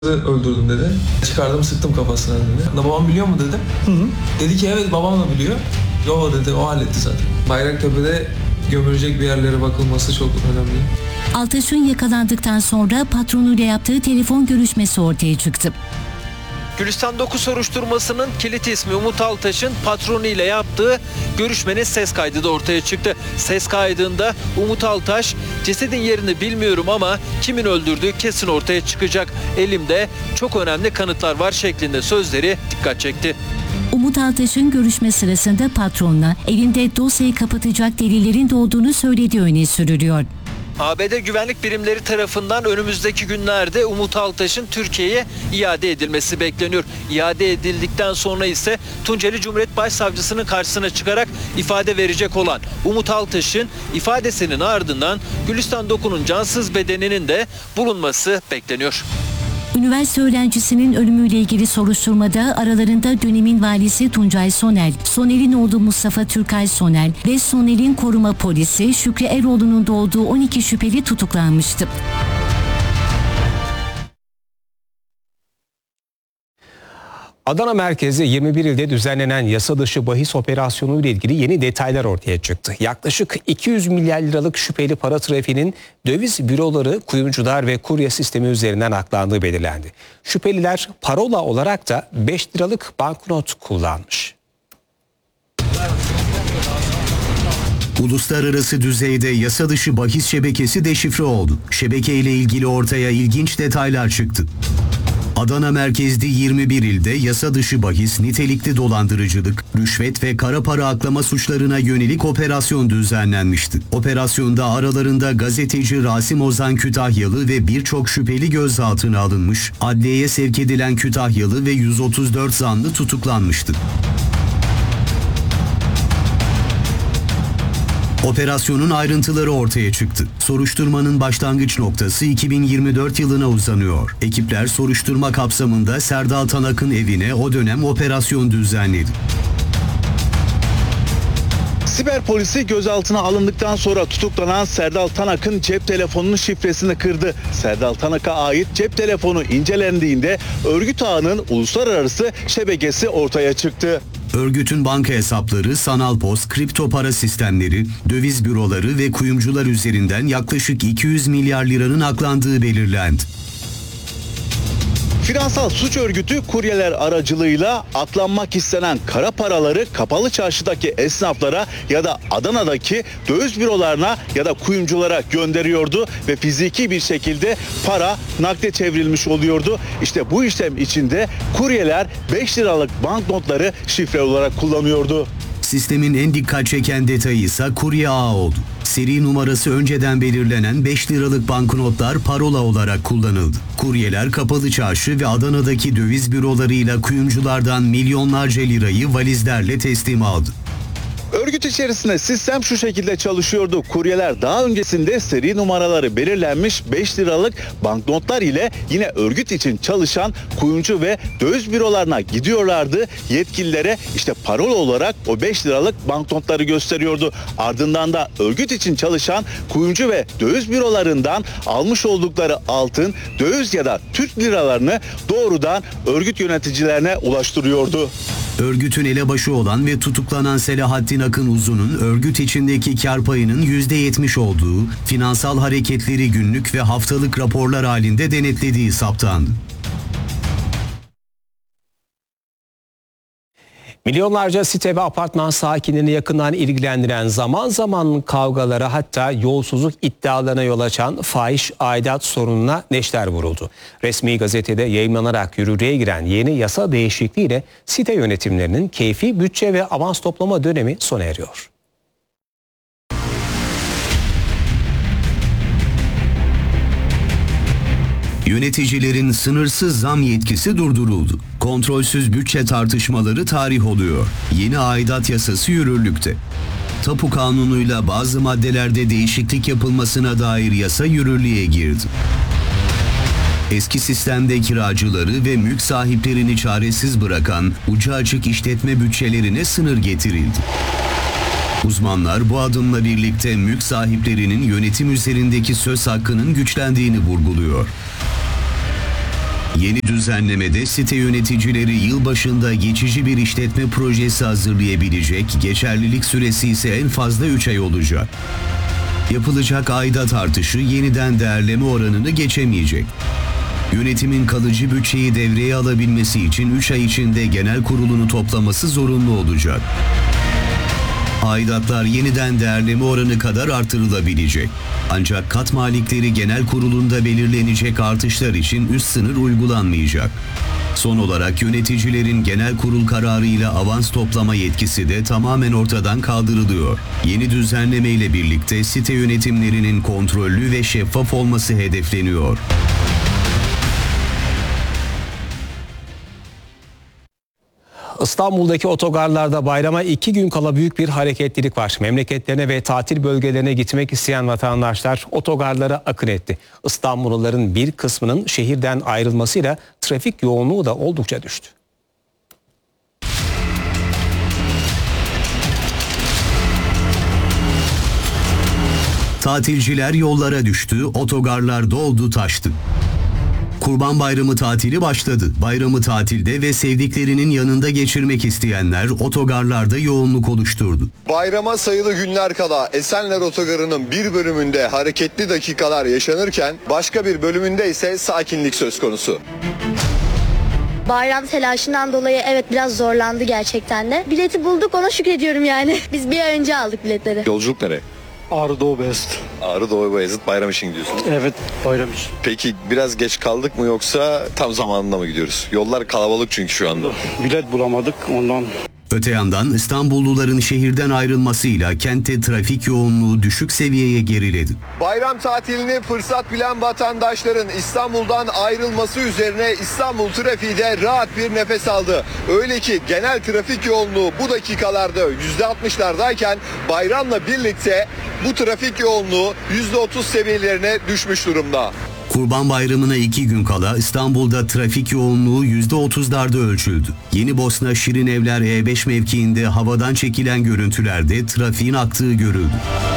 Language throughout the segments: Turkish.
öldürdüm dedi. Çıkardım sıktım kafasına dedi. Babam biliyor mu dedim. Dedi ki evet babam da biliyor. Yo dedi o halletti zaten. Bayraktepe'de gömülecek bir yerlere bakılması çok önemli. Altaş'ın yakalandıktan sonra patronuyla yaptığı telefon görüşmesi ortaya çıktı. Gülistan 9 soruşturmasının kilit ismi Umut Altaş'ın patronuyla yaptığı görüşmenin ses kaydı da ortaya çıktı. Ses kaydında Umut Altaş, cesedin yerini bilmiyorum ama kimin öldürdüğü kesin ortaya çıkacak. Elimde çok önemli kanıtlar var şeklinde sözleri dikkat çekti. Umut Altaş'ın görüşme sırasında patronla elinde dosyayı kapatacak delillerin de olduğunu söylediği öne sürülüyor. ABD güvenlik birimleri tarafından önümüzdeki günlerde Umut Altaş'ın Türkiye'ye iade edilmesi bekleniyor. İade edildikten sonra ise Tunceli Cumhuriyet Başsavcısının karşısına çıkarak ifade verecek olan Umut Altaş'ın ifadesinin ardından Gülistan Doku'nun cansız bedeninin de bulunması bekleniyor. Üniversite öğrencisinin ölümüyle ilgili soruşturmada aralarında dönemin valisi Tuncay Sonel, Sonel'in oğlu Mustafa Türkay Sonel ve Sonel'in koruma polisi Şükrü Eroğlu'nun da olduğu 12 şüpheli tutuklanmıştı. Adana merkezi 21 ilde düzenlenen yasa dışı bahis operasyonu ile ilgili yeni detaylar ortaya çıktı. Yaklaşık 200 milyar liralık şüpheli para trafiğinin döviz büroları, kuyumcular ve kurye sistemi üzerinden aklandığı belirlendi. Şüpheliler parola olarak da 5 liralık banknot kullanmış. Uluslararası düzeyde yasa dışı bahis şebekesi deşifre oldu. Şebeke ile ilgili ortaya ilginç detaylar çıktı. Adana merkezli 21 ilde yasa dışı bahis, nitelikli dolandırıcılık, rüşvet ve kara para aklama suçlarına yönelik operasyon düzenlenmişti. Operasyonda aralarında gazeteci Rasim Ozan Kütahyalı ve birçok şüpheli gözaltına alınmış, adliyeye sevk edilen Kütahyalı ve 134 zanlı tutuklanmıştı. Operasyonun ayrıntıları ortaya çıktı. Soruşturmanın başlangıç noktası 2024 yılına uzanıyor. Ekipler soruşturma kapsamında Serdal Tanak'ın evine o dönem operasyon düzenledi. Siber polisi gözaltına alındıktan sonra tutuklanan Serdal Tanak'ın cep telefonunun şifresini kırdı. Serdal Tanak'a ait cep telefonu incelendiğinde örgüt ağının uluslararası şebekesi ortaya çıktı. Örgütün banka hesapları, sanal post, kripto para sistemleri, döviz büroları ve kuyumcular üzerinden yaklaşık 200 milyar liranın aklandığı belirlendi. Finansal suç örgütü kuryeler aracılığıyla aklanmak istenen kara paraları kapalı çarşıdaki esnaflara ya da Adana'daki döviz bürolarına ya da kuyumculara gönderiyordu ve fiziki bir şekilde para nakde çevrilmiş oluyordu. İşte bu işlem içinde kuryeler 5 liralık banknotları şifre olarak kullanıyordu. Sistemin en dikkat çeken detayı ise kurye ağı oldu. Seri numarası önceden belirlenen 5 liralık banknotlar parola olarak kullanıldı. Kuryeler kapalı çarşı ve Adana'daki döviz bürolarıyla kuyumculardan milyonlarca lirayı valizlerle teslim aldı. Örgüt içerisinde sistem şu şekilde çalışıyordu. Kuryeler daha öncesinde seri numaraları belirlenmiş 5 liralık banknotlar ile yine örgüt için çalışan kuyumcu ve döviz bürolarına gidiyorlardı. Yetkililere işte parola olarak o 5 liralık banknotları gösteriyordu. Ardından da örgüt için çalışan kuyumcu ve döviz bürolarından almış oldukları altın, döviz ya da Türk liralarını doğrudan örgüt yöneticilerine ulaştırıyordu. Örgütün elebaşı olan ve tutuklanan Selahattin Akın Uzun'un örgüt içindeki kar payının %70 olduğu, finansal hareketleri günlük ve haftalık raporlar halinde denetlediği saptandı. Milyonlarca site ve apartman sakinlerini yakından ilgilendiren, zaman zaman kavgalara, hatta yolsuzluk iddialarına yol açan fahiş aidat sorununa neşter vuruldu. Resmi gazetede yayımlanarak yürürlüğe giren yeni yasa değişikliğiyle site yönetimlerinin keyfi bütçe ve avans toplama dönemi sona eriyor. Yöneticilerin sınırsız zam yetkisi durduruldu. Kontrolsüz bütçe tartışmaları tarih oluyor. Yeni aidat yasası yürürlükte. Tapu kanunuyla bazı maddelerde değişiklik yapılmasına dair yasa yürürlüğe girdi. Eski sistemde kiracıları ve mülk sahiplerini çaresiz bırakan ucu açık işletme bütçelerine sınır getirildi. Uzmanlar bu adımla birlikte mülk sahiplerinin yönetim üzerindeki söz hakkının güçlendiğini vurguluyor. Yeni düzenlemede site yöneticileri yılbaşında geçici bir işletme projesi hazırlayabilecek, geçerlilik süresi ise en fazla 3 ay olacak. Yapılacak aidat artışı yeniden değerleme oranını geçemeyecek. Yönetimin kalıcı bütçeyi devreye alabilmesi için 3 ay içinde genel kurulunu toplaması zorunlu olacak. Aidatlar yeniden değerleme oranı kadar artırılabilecek. Ancak kat malikleri genel kurulunda belirlenecek artışlar için üst sınır uygulanmayacak. Son olarak yöneticilerin genel kurul kararıyla avans toplama yetkisi de tamamen ortadan kaldırılıyor. Yeni düzenleme ile birlikte site yönetimlerinin kontrollü ve şeffaf olması hedefleniyor. İstanbul'daki otogarlarda bayrama 2 gün kala büyük bir hareketlilik var. Memleketlerine ve tatil bölgelerine gitmek isteyen vatandaşlar otogarlara akın etti. İstanbulluların bir kısmının şehirden ayrılmasıyla trafik yoğunluğu da oldukça düştü. Tatilciler yollara düştü, otogarlar doldu taştı. Kurban Bayramı tatili başladı. Bayramı tatilde ve sevdiklerinin yanında geçirmek isteyenler otogarlarda yoğunluk oluşturdu. Bayrama sayılı günler kala Esenler Otogarı'nın bir bölümünde hareketli dakikalar yaşanırken başka bir bölümünde ise sakinlik söz konusu. Bayram telaşından dolayı evet biraz zorlandı gerçekten de. Bileti bulduk, ona şükrediyorum yani. Biz bir ay önce aldık biletleri. Yolculuk nereye? Ağrı Doğu Beyazıt. Ağrı Doğu Beyazıt bayram için gidiyorsunuz. Evet, bayram için. Peki biraz geç kaldık mı yoksa tam zamanında mı gidiyoruz? Yollar kalabalık çünkü şu anda. Bilet bulamadık ondan. Öte yandan İstanbulluların şehirden ayrılmasıyla kentte trafik yoğunluğu düşük seviyeye geriledi. Bayram tatilini fırsat bilen vatandaşların İstanbul'dan ayrılması üzerine İstanbul trafiği de rahat bir nefes aldı. Öyle ki genel trafik yoğunluğu bu dakikalarda %60'lardayken bayramla birlikte bu trafik yoğunluğu %30 seviyelerine düşmüş durumda. Kurban Bayramı'na 2 gün kala İstanbul'da trafik yoğunluğu %30'larda ölçüldü. Yeni Bosna Şirinevler E5 mevkiinde havadan çekilen görüntülerde trafiğin aktığı görüldü.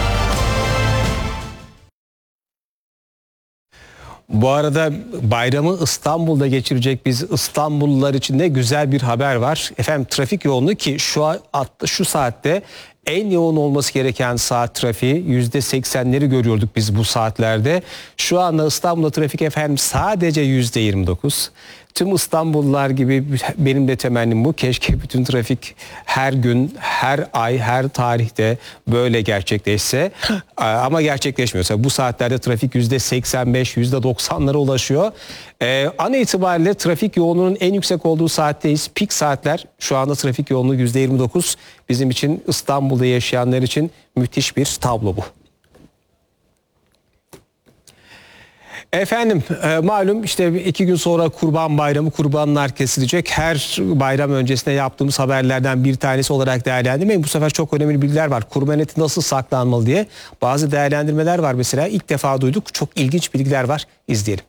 Bu arada bayramı İstanbul'da geçirecek biz İstanbullular için de güzel bir haber var. Efendim trafik yoğunluğu ki şu saatte en yoğun olması gereken saat trafiği %80'leri görüyorduk biz bu saatlerde. Şu anda İstanbul'da trafik efendim sadece %29. Tüm İstanbullular gibi benim de temennim bu. Keşke bütün trafik her gün, her ay, her tarihte böyle gerçekleşse. Ama gerçekleşmiyorsa bu saatlerde trafik %85, %90'lara ulaşıyor. An itibariyle trafik yoğunluğunun en yüksek olduğu saatteyiz. Pik saatler şu anda trafik yoğunluğu %29. Bizim için İstanbul'da yaşayanlar için müthiş bir tablo bu. Efendim malum işte 2 gün sonra Kurban Bayramı, kurbanlar kesilecek. Her bayram öncesinde yaptığımız haberlerden bir tanesi olarak değerlendirmeyin. Bu sefer çok önemli bilgiler var. Kurban eti nasıl saklanmalı diye bazı değerlendirmeler var mesela. İlk defa duyduk. Çok ilginç bilgiler var. İzleyelim.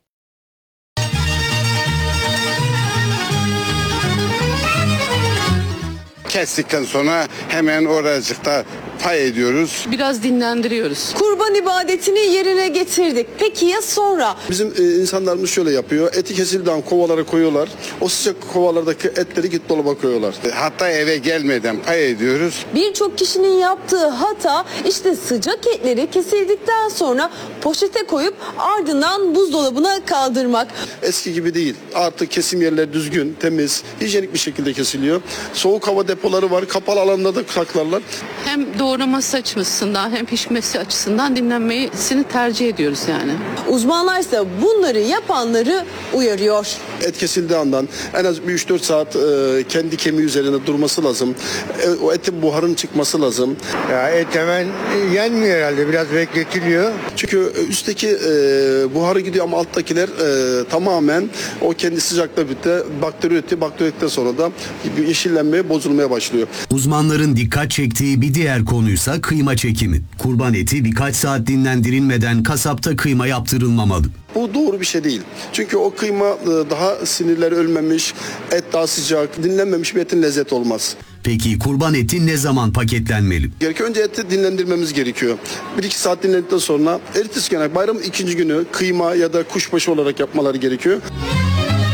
Kestikten sonra hemen oracıkta pay ediyoruz. Biraz dinlendiriyoruz. Kurban ibadetini yerine getirdik. Peki ya sonra? Bizim insanlarımız şöyle yapıyor. Eti kesildiğinden kovalara koyuyorlar. O sıcak kovalardaki etleri git dolaba koyuyorlar. Hatta eve gelmeden pay ediyoruz. Birçok kişinin yaptığı hata işte sıcak etleri kesildikten sonra poşete koyup ardından buzdolabına kaldırmak. Eski gibi değil. Artık kesim yerleri düzgün, temiz, hijyenik bir şekilde kesiliyor. Soğuk hava depoları var. Kapalı alanda da saklarlar. Hem doğraması açısından hem pişmesi açısından dinlenmesini tercih ediyoruz yani. Uzmanlar ise bunları yapanları uyarıyor. Et kesildiği andan en az bir 3-4 saat kendi kemiği üzerinde durması lazım. O etin buharının çıkması lazım. Ya et hemen yenmiyor herhalde. Biraz bekletiliyor. Çünkü üstteki buharı gidiyor ama alttakiler tamamen o kendi sıcaklığı bitti. Bakteri üretiyor. Bakteriden sonra da yeşillenmeye, bozulmaya başlıyor. Uzmanların dikkat çektiği bir diğer konuysa kıyma çekimi. Kurban eti birkaç saat dinlendirilmeden kasapta kıyma yaptırılmamalı. Bu doğru bir şey değil. Çünkü o kıyma daha sinirleri ölmemiş, et daha sıcak, dinlenmemiş bir etin lezzeti olmaz. Peki kurban eti ne zaman paketlenmeli? Önce eti dinlendirmemiz gerekiyor. 1-2 saat dinlendikten sonra ertesi gün bayramın 2. günü kıyma ya da kuşbaşı olarak yapmaları gerekiyor.